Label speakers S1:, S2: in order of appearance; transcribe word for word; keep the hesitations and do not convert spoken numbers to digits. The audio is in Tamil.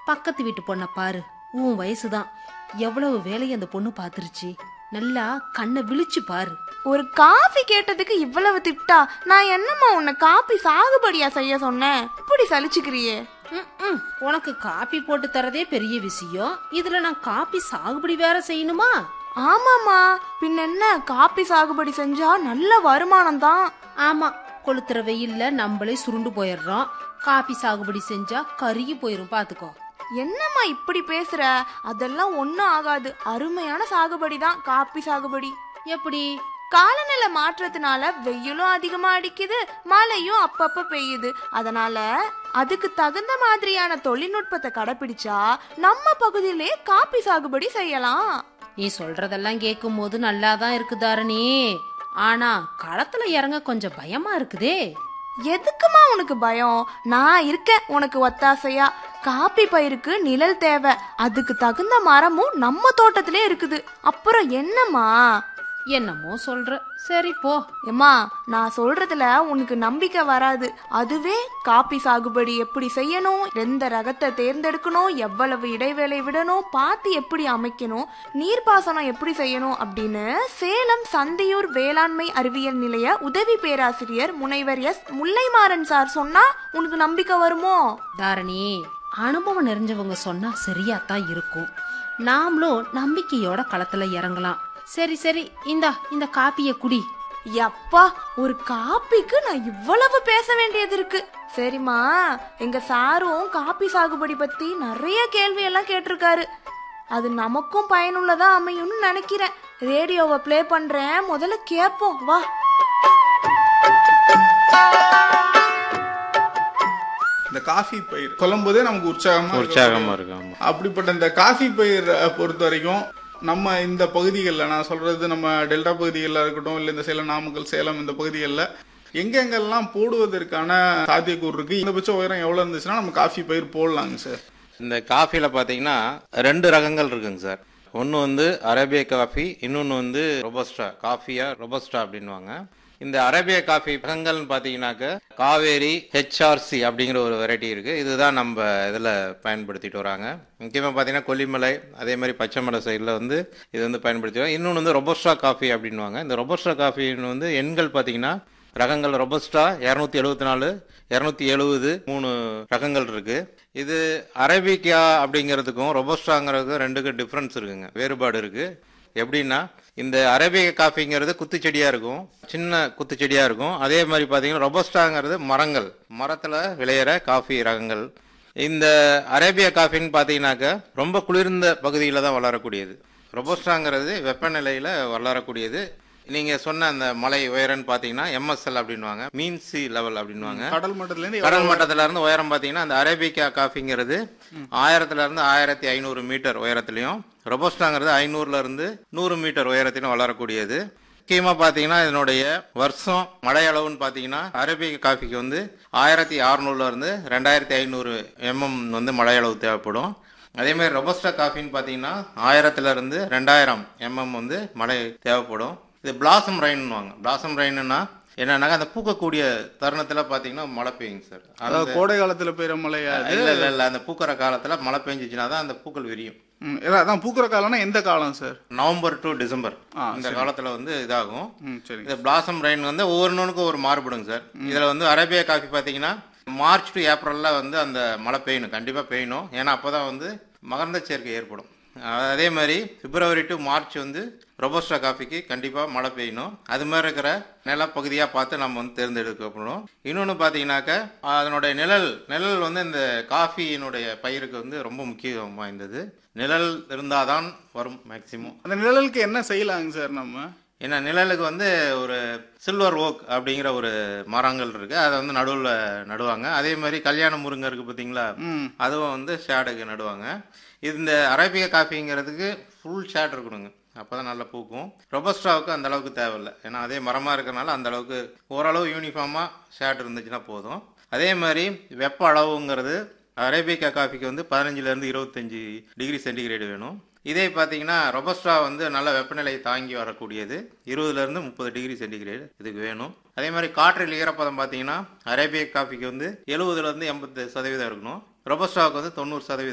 S1: பக்கத்து வீட்டு பொண்ண பாரு, உன் வயசுதான். எவ்வளவு வேலையை அந்த பொண்ணு பாத்துருச்சு. நல்லா கண்ணை விழிச்சு பாரு.
S2: ஒரு காஃபி கேட்டதுக்கு இவ்வளவு திட்டா? நான் என்னம்மா உன்னை காபி சாகுபடியா செய்ய சொன்னேன்? இப்படி சலிச்சுக்கிறியே.
S1: உனக்கு காப்பி போட்டு தரதே பெரிய விஷயம், இதுல நான் காப்பி சாகுபடி வேற செய்யணுமா?
S2: ஆமாமா, பின் என்ன, காப்பி சாகுபடி செஞ்சா நல்ல வருமானம் தான்.
S1: ஆமா, கொளுத்துற வெயில்ல நம்மளே சுருண்டு போயிடுறோம். காப்பி சாகுபடி செஞ்சா கருகி போயிரும், பாத்துக்கோ.
S2: என்னம்மா இப்படி பேசுற? அதெல்லாம் ஒண்ணும் ஆகாது. அருமையான சாகுபடி தான் காப்பி சாகுபடி.
S1: எப்படி?
S2: காலநிலை மாற்றத்தினால வெயிலும் அதிகமா அடிக்குது, மழையும் அப்பப்ப பெய்யுது. அதனால அதுக்கு தகுந்த மாதிரியான தொழில்நுட்பத்தை கடைபிடிச்சா நம்ம பகுதியிலே காப்பி சாகுபடி செய்யலாம்.
S1: நீ சொல்றதெல்லாம் கேட்கும் போது நல்லாதான் இருக்கு தாரணி. ஆனா களத்துல இறங்க கொஞ்சம் பயமா இருக்குதே.
S2: எதுக்குமா உனக்கு பயம்? நான் இருக்கேன் உனக்கு ஒத்தாசையா. காப்பி பயிருக்கு நிழல் தேவை, அதுக்கு தகுந்த மரமும் நம்ம தோட்டத்திலே இருக்குது. அப்புறம் என்னம்மா?
S1: என்னமோ சொல்ற, சரி போ.
S2: ஏம்மா, நான் சொல்றதுல உனக்கு நம்பிக்கை வராது. அதுவே காப்பி சாகுபடி எப்படி செய்யணும், எந்த ரகத்தை தேர்ந்தெடுக்கணும், எவ்வளவு இடைவேளை விடணும், பாத்தி எப்படி அமைக்கணும், நீர்ப்பாசனம் எப்படி செய்யணும் அப்படின்னு சேலம் சந்தியூர் வேளாண்மை அறிவியல் நிலைய உதவி பேராசிரியர் முனைவர் எஸ் முல்லைமாறன் சார் சொன்னா உனக்கு நம்பிக்கை வருமோ?
S1: தாரணி, அனுபவம் நிறைஞ்சவங்க சொன்னா சரியாத்தான் இருக்கும். நாமளும் நம்பிக்கையோட களத்துல இறங்கலாம். சரி சரி, இந்தா இந்த காப்பிய குடி.
S2: யப்பா, ஒரு காப்பிக்கு நான் இவ்வளவு பேச வேண்டியது இருக்கு. சரிம்மா, எங்க சாரும் காப்பி சாகுபடி பத்தி நிறைய கேள்வி எல்லாம் கேட்டிருக்காரு. அது நமக்கும் பயனுள்ளதா அமையும்னு நினைக்கிறேன். ரேடியோவை பிளே பண்றேன், முதல்ல கேப்போம் வா.
S3: இந்த காஃபி பயிர் சொல்லும் போதே நமக்கு உற்சாகமா
S4: உற்சாகமா இருக்கு.
S3: அப்படிப்பட்ட இந்த காஃபி பயிர் பொறுத்த வரைக்கும் நம்ம இந்த பகுதிகளில், நான் சொல்றது நம்ம டெல்டா பகுதிகளில் இருக்கட்டும், இல்லை இந்த சேலம், நாமக்கல், சேலம் இந்த பகுதிகளில் எங்கெங்கெல்லாம் போடுவதற்கான சாத்தியக்கூறு இருக்கு, இந்தபட்ச உயரம் எவ்வளோ இருந்துச்சுன்னா நம்ம காஃபி பயிர் போடலாங்க சார்?
S4: இந்த காஃபில பாத்தீங்கன்னா ரெண்டு ரகங்கள் இருக்குங்க சார். ஒன்று வந்து அரேபிய காஃபி, இன்னொன்று வந்து ரொபஸ்டா காஃபியா ரொபஸ்டா அப்படின்வாங்க. இந்த அரேபிய காஃபி ரகங்கள்னு பார்த்தீங்கன்னாக்க காவேரி ஹெச்ஆர்சி அப்படிங்கிற ஒரு வெரைட்டி இருக்குது. இதுதான் நம்ம இதில் பயன்படுத்திட்டு வராங்க. முக்கியமாக பார்த்தீங்கன்னா கொல்லிமலை, அதே மாதிரி பச்சைமலை சைடில் வந்து இது வந்து பயன்படுத்தி வராங்க. இன்னொன்று வந்து ரொபஸ்டா காஃபி அப்படின்வாங்க. இந்த ரொபஸ்டா காஃபின்னு வந்து எண்கள் பார்த்தீங்கன்னா ரகங்கள் ரொபஸ்டா இரநூத்தி எழுபத்தி நாலு இரநூத்தி எழுபது மூணு ரகங்கள் இருக்கு. இது அரேபிகா அப்படிங்கிறதுக்கும் ரொபஸ்டாங்கிறதுக்கும் ரெண்டுக்கும் டிஃப்ரென்ஸ் இருக்குங்க, வேறுபாடு இருக்கு. எப்படின்னா, இந்த அரேபிக காஃபிங்கிறது குத்துச்செடியா இருக்கும், சின்ன குத்துச்செடியா இருக்கும். அதே மாதிரி பார்த்தீங்கன்னா ரொபஸ்டாங்கிறது மரங்கள், மரத்தில் விளையிற காஃபி ரகங்கள். இந்த அரேபியா காஃபின்னு பார்த்தீங்கன்னாக்க ரொம்ப குளிர்ந்த பகுதியில் தான் வளரக்கூடியது. ரொபஸ்டாங்கிறது வெப்பநிலையில் வளரக்கூடியது. நீங்க சொன்ன அந்த மலை உயரம்னு பாத்தீங்கன்னா எம்எஸ்எல் அப்படின்வாங்க, மீன் சி லெவல் அப்படின்வாங்க.
S3: கடல் மட்டத்துல இருந்து
S4: கடல் மட்டத்துல இருந்து உயரம் பாத்தீங்கன்னா அந்த அரேபிகா காஃபிங்கிறது ஆயிரத்துல இருந்து ஆயிரத்தி ஐநூறு மீட்டர் உயரத்திலையும், ரொபஸ்டாங்கிறது ஐநூறுல இருந்து நூறு மீட்டர் உயரத்திலும் வளரக்கூடியது. முக்கியமா பாத்தீங்கன்னா இதனுடைய வருஷம் மழை அளவுன்னு பாத்தீங்கன்னா அரேபிகா காஃபிக்கு வந்து ஆயிரத்தி அறுநூறுல இருந்து ரெண்டாயிரத்தி ஐநூறு எம்எம் வந்து மழை அளவு தேவைப்படும். அதே மாதிரி ரொபஸ்டா காஃபின்னு பாத்தீங்கன்னா ஆயிரத்துல இருந்து ரெண்டாயிரம் எம்எம் வந்து மழை தேவைப்படும். இது பிளாசம் ரெயின்னுவாங்க. பிளாசம் ரெயின்னா என்னன்னாக்கா அந்த பூக்கக்கூடிய தருணத்துல பாத்தீங்கன்னா மழை பெய்யுங்க சார்.
S3: அதாவது கோடை காலத்துல பெய்யுற மழையா?
S4: இல்ல இல்ல இல்ல அந்த பூக்கிற காலத்துல மழை பெஞ்சிச்சுன்னா தான் அந்த பூக்கள் விரியும்.
S3: அதான் பூக்கிற காலம்னா எந்த காலம் சார்?
S4: நவம்பர் டு டிசம்பர் இந்த காலத்துல வந்து இதாகும். இந்த பிளாசம் ரெயின் வந்து ஒவ்வொன்றுக்கும் ஒரு மாறுபடுங்க சார். இதுல வந்து அரேபியா காஃபி பாத்தீங்கன்னா மார்ச் டு ஏப்ரல்ல வந்து அந்த மழை பெய்யணும், கண்டிப்பா பெய்யணும். ஏன்னா அப்போதான் வந்து மகரந்த சேர்க்கை ஏற்படும். அதே மாதிரி பிப்ரவரி டு மார்ச் வந்து ரொபஸ்டா காஃபிக்கு கண்டிப்பாக மழை பெய்யணும். அது மாதிரி இருக்கிற நிலப்பகுதியாக பார்த்து நம்ம வந்து தேர்ந்தெடுக்கப்படணும். இன்னொன்று பார்த்தீங்கன்னாக்க அதனுடைய நிழல் நிழல் வந்து இந்த காஃபியினுடைய பயிருக்கு வந்து ரொம்ப முக்கியம் வாய்ந்தது. நிழல் இருந்தால் தான் வரும் மேக்சிமம்.
S3: அந்த நிழலுக்கு என்ன செய்யலாங்க சார் நம்ம?
S4: ஏன்னா நிழலுக்கு வந்து ஒரு சில்வர் ஓக் அப்படிங்கிற ஒரு மரங்கள் இருக்கு, அதை வந்து நடுவில் நடுவாங்க. அதே மாதிரி கல்யாண முருங்கை இருக்கு பார்த்தீங்களா, அதுவும் வந்து ஷேடுக்கு நடுவாங்க. இந்த அரேபியா காஃபிங்கிறதுக்கு ஃபுல் ஷேட் இருக்கணுங்க, அப்போதான் நல்லா பூக்கும். ரொபஸ்டாவுக்கு அந்த அளவுக்கு தேவையில்லை, ஏன்னா அதே மரமாக இருக்கிறனால அந்த அளவுக்கு ஓரளவு யூனிஃபார்மாக ஷேட் இருந்துச்சுன்னா போதும். அதே மாதிரி வெப்ப அளவுங்கிறது அரேபிகா காஃபிக்கு வந்து பதினஞ்சுலேருந்து இருபத்தஞ்சி டிகிரி சென்டிகிரேடு வேணும். இதே பார்த்தீங்கன்னா ரொபஸ்டா வந்து நல்ல வெப்பநிலை தாங்கி வரக்கூடியது, இருபதுலேருந்து முப்பது டிகிரி சென்டிகிரேடு இதுக்கு வேணும். அதே மாதிரி காற்றில் ஈரப்பதம் பார்த்தீங்கன்னா அரேபியா காஃபிக்கு வந்து எழுபதுலேருந்து எண்பது சதவீதம் இருக்கணும், ரொபஸ்டாவுக்கு வந்து தொண்ணூறு சதவீதம்